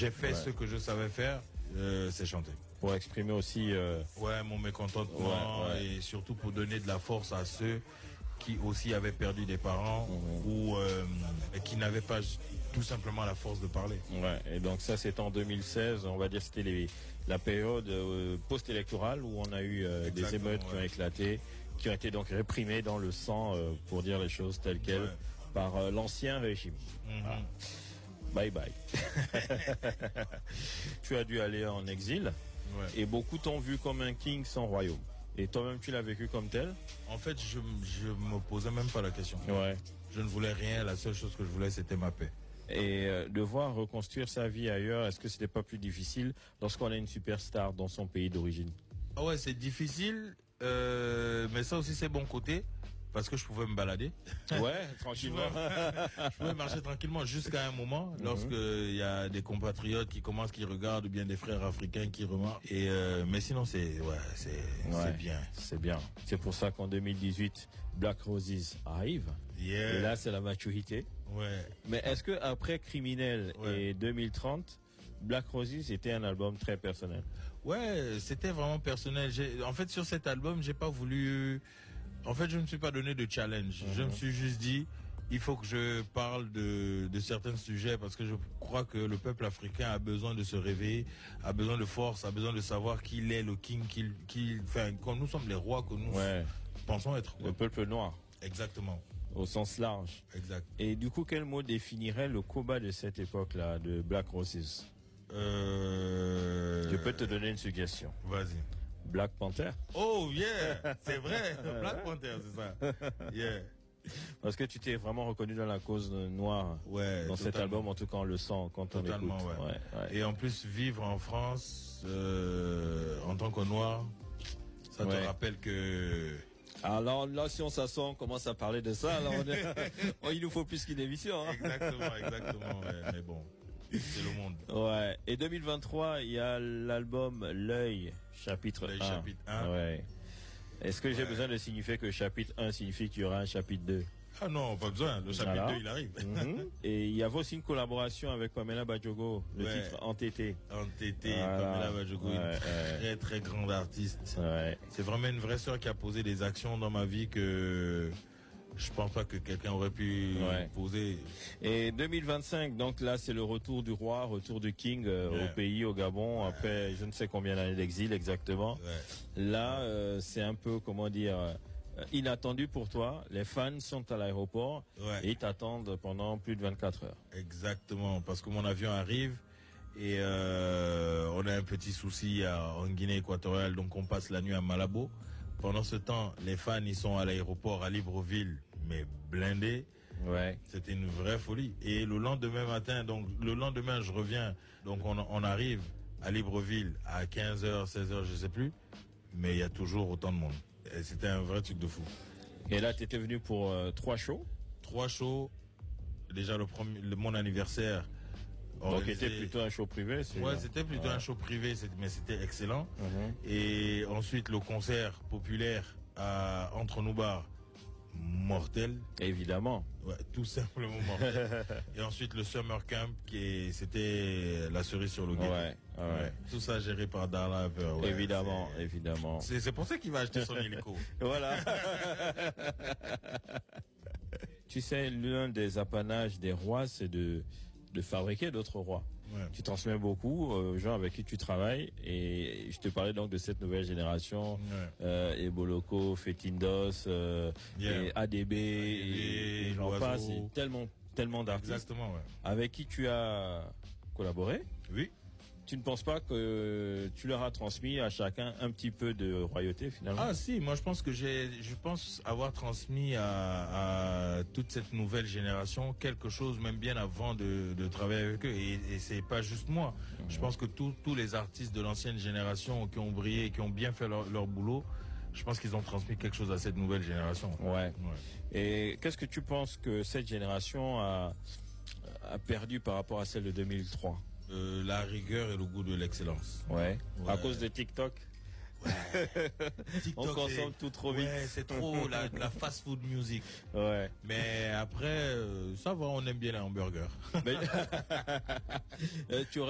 J'ai fait ce que je savais faire, c'est chanter. Pour exprimer aussi... Ouais, mon mécontentement et surtout pour donner de la force à ceux qui aussi avaient perdu des parents ou qui n'avaient pas tout simplement la force de parler. Ouais, et donc ça c'est en 2016, on va dire c'était la période post-électorale où on a eu des émeutes qui ont éclaté, qui ont été donc réprimées dans le sang, pour dire les choses telles quelles, par l'ancien régime. Ah. Bye bye. Tu as dû aller en exil et beaucoup t'ont vu comme un king sans royaume. Et toi-même, tu l'as vécu comme tel? En fait, je me posais même pas la question. Ouais. Je ne voulais rien. La seule chose que je voulais, c'était ma paix. Et devoir reconstruire sa vie ailleurs, est-ce que c'était pas plus difficile lorsqu'on a une superstar dans son pays d'origine? Ah ouais, c'est difficile, mais ça aussi c'est bon côté. Parce que je pouvais me balader. Ouais, tranquillement. Je pouvais marcher tranquillement jusqu'à un moment, lorsque il y a des compatriotes qui commencent, qui regardent, ou bien des frères africains qui remarquent. Et mais sinon c'est bien. C'est bien. C'est pour ça qu'en 2018, Black Roses arrive. Yeah. Et là, c'est la maturité. Ouais. Mais est-ce que après Criminel et 2030, Black Roses était un album très personnel? Ouais, c'était vraiment personnel. En fait, sur cet album, j'ai pas voulu. En fait, je ne me suis pas donné de challenge. Je me suis juste dit, il faut que je parle de certains sujets parce que je crois que le peuple africain a besoin de se réveiller, a besoin de force, a besoin de savoir qu'il est le king, quand nous sommes les rois que nous pensons être. Le peuple noir. Exactement. Au sens large. Exact. Et du coup, quel mot définirait le combat de cette époque-là, de Black Roses? Je peux te donner une suggestion. Vas-y. Black Panther. Oh yeah, c'est vrai, Black Panther, c'est ça. Yeah. Parce que tu t'es vraiment reconnu dans la cause noire. Ouais. Dans cet album, en tout cas, on le sent quand on écoute. Ouais. Et en plus, vivre en France en tant que noir, ça te rappelle que. Alors là, si on s'assoit, on commence à parler de ça. Là, il nous faut plus qu'une émission. Hein. Exactement. Mais bon. C'est le monde. Ouais. Et 2023, il y a l'album L'œil, chapitre 1. Chapitre 1. Ouais. Est-ce que j'ai besoin de signifier que chapitre 1 signifie qu'il y aura un chapitre 2? Ah non, pas besoin. Le chapitre 2, il arrive. Et il y avait aussi une collaboration avec Pamela Badjogo, le titre Entêté. Entêté, Pamela Badjogo, une très très grande artiste. Ouais. C'est vraiment une vraie sœur qui a posé des actions dans ma vie que je pense pas que quelqu'un aurait pu poser. Et 2025, donc là, c'est le retour du roi, retour du king au pays, au Gabon, après je ne sais combien d'années d'exil exactement. Là, c'est un peu, comment dire, inattendu pour toi. Les fans sont à l'aéroport et ils t'attendent pendant plus de 24 heures. Exactement, parce que mon avion arrive et on a un petit souci en Guinée équatoriale, donc on passe la nuit à Malabo. Pendant ce temps, les fans, ils sont à l'aéroport à Libreville, mais blindés. Ouais. C'était une vraie folie. Et le lendemain matin, je reviens. Donc, on arrive à Libreville à 15h, 16h, je sais plus. Mais il y a toujours autant de monde. Et c'était un vrai truc de fou. Et là, tu étais venu pour 3 shows? 3 shows. Déjà, mon anniversaire. Donc c'était plutôt un show privé. C'était plutôt un show privé, mais c'était excellent. Et ensuite le concert populaire à Entre nous bars, mortel. Évidemment. Ouais, tout simplement mortel. Et ensuite le Summer Camp c'était la cerise sur le gâteau. Ouais. Tout ça géré par Darla Haver. Évidemment. C'est pour ça qu'il va acheter son hélico. Voilà. Tu sais, l'un des apanages des rois, c'est de fabriquer d'autres rois. Tu transmets beaucoup aux gens avec qui tu travailles et je te parlais donc de cette nouvelle génération, Eboloko, Fetindos, et ADB et j'en passe, tellement d'artistes. Exactement, avec qui tu as collaboré. Oui. Tu ne penses pas que tu leur as transmis à chacun un petit peu de royauté finalement? Ah si, moi je pense avoir transmis à toute cette nouvelle génération quelque chose même bien avant de travailler avec eux et c'est pas juste moi. Je pense que tous les artistes de l'ancienne génération qui ont brillé et qui ont bien fait leur boulot, je pense qu'ils ont transmis quelque chose à cette nouvelle génération. Ouais. Et qu'est-ce que tu penses que cette génération a perdu par rapport à celle de 2003? La rigueur et le goût de l'excellence. À cause de TikTok. TikTok, on consomme tout trop vite. C'est trop la fast food music. Mais après, ça va, on aime bien les hamburgers. Tu